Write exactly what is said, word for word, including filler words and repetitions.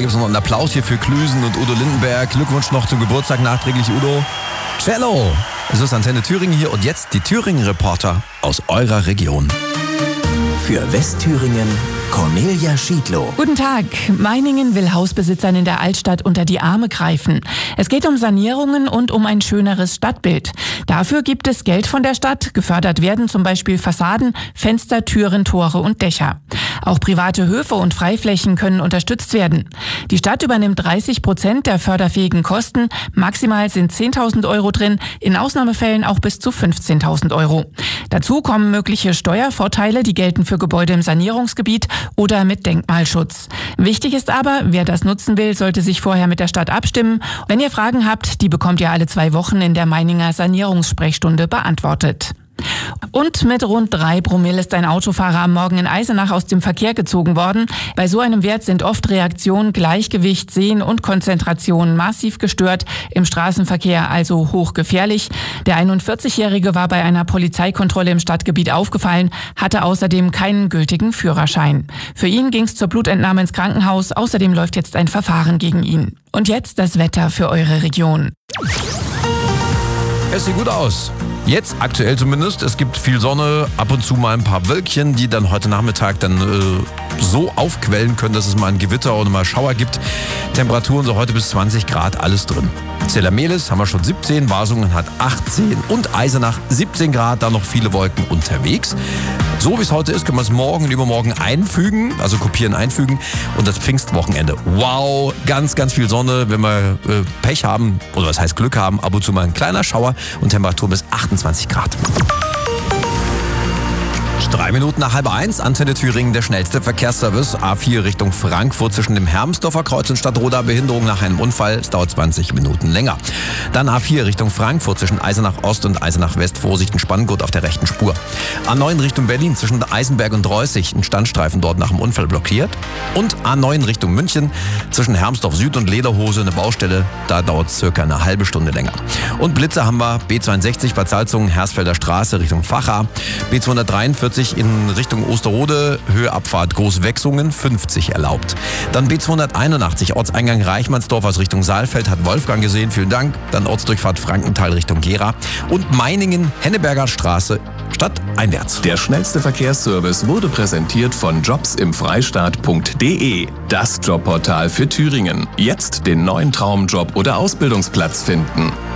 gibt es noch einen Applaus hier für Klüsen und Udo Lindenberg. Glückwunsch noch zum Geburtstag nachträglich, Udo. Cello! Es ist Antenne Thüringen hier und jetzt die Thüringen-Reporter aus eurer Region. Für Westthüringen Cornelia Schiedlow. Guten Tag. Meiningen will Hausbesitzern in der Altstadt unter die Arme greifen. Es geht um Sanierungen und um ein schöneres Stadtbild. Dafür gibt es Geld von der Stadt. Gefördert werden zum Beispiel Fassaden, Fenster, Türen, Tore und Dächer. Auch private Höfe und Freiflächen können unterstützt werden. Die Stadt übernimmt dreißig Prozent der förderfähigen Kosten. Maximal sind zehntausend Euro drin, in Ausnahmefällen auch bis zu fünfzehntausend Euro. Dazu kommen mögliche Steuervorteile, die gelten für Gebäude im Sanierungsgebiet oder mit Denkmalschutz. Wichtig ist aber, wer das nutzen will, sollte sich vorher mit der Stadt abstimmen. Wenn ihr Fragen habt, die bekommt ihr alle zwei Wochen in der Meininger Sanierungssprechstunde beantwortet. Und mit rund drei Promille ist ein Autofahrer am Morgen in Eisenach aus dem Verkehr gezogen worden. Bei so einem Wert sind oft Reaktion, Gleichgewicht, Sehen und Konzentration massiv gestört. Im Straßenverkehr also hochgefährlich. Der einundvierzigjährige war bei einer Polizeikontrolle im Stadtgebiet aufgefallen, hatte außerdem keinen gültigen Führerschein. Für ihn ging es zur Blutentnahme ins Krankenhaus. Außerdem läuft jetzt ein Verfahren gegen ihn. Und jetzt das Wetter für eure Region. Es sieht gut aus. Jetzt aktuell zumindest. Es gibt viel Sonne, ab und zu mal ein paar Wölkchen, die dann heute Nachmittag dann äh, so aufquellen können, dass es mal ein Gewitter oder mal Schauer gibt. Temperaturen so heute bis zwanzig Grad, alles drin. Zella-Mehlis haben wir schon siebzehn, Wasungen hat achtzehn und Eisenach siebzehn Grad, da noch viele Wolken unterwegs. So wie es heute ist, können wir es morgen und übermorgen einfügen, also kopieren, einfügen und das Pfingstwochenende. Wow, ganz, ganz viel Sonne, wenn wir äh, Pech haben, oder was heißt Glück haben, ab und zu mal ein kleiner Schauer und Temperatur bis achtundzwanzig Grad. Drei Minuten nach halb eins, Antenne Thüringen, der schnellste Verkehrsservice. A vier Richtung Frankfurt zwischen dem Hermsdorfer Kreuz und Stadtroda, Behinderung nach einem Unfall. Es dauert zwanzig Minuten länger. Dann A vier Richtung Frankfurt zwischen Eisenach Ost und Eisenach West. Vorsicht, ein Spanngurt auf der rechten Spur. A neun Richtung Berlin zwischen Eisenberg und Reußig. Ein Standstreifen dort nach dem Unfall blockiert. Und A neun Richtung München zwischen Hermsdorf Süd und Lederhose eine Baustelle. Da dauert es circa eine halbe Stunde länger. Und Blitze haben wir B zweiundsechzig Bad Salzungen, Hersfelder Straße Richtung Vacha. B zweihundertdreiundvierzig in Richtung Osterode, Höheabfahrt Großwechsungen, fünfzig erlaubt. Dann B zweihunderteinundachtzig, Ortseingang Reichmannsdorf aus Richtung Saalfeld, hat Wolfgang gesehen, vielen Dank. Dann Ortsdurchfahrt Frankenthal Richtung Gera. Und Meiningen, Henneberger Straße, stadteinwärts. Der schnellste Verkehrsservice wurde präsentiert von jobs im freistaat punkt de, das Jobportal für Thüringen. Jetzt den neuen Traumjob oder Ausbildungsplatz finden.